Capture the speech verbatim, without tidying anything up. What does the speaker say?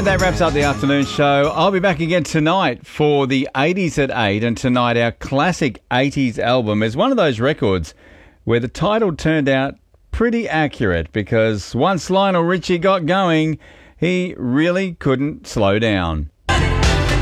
that wraps up the afternoon show. I'll be back again tonight for the eighties at eight, and tonight our classic eighties album is one of those records where the title turned out pretty accurate, because once Lionel Richie got going, he really couldn't slow down.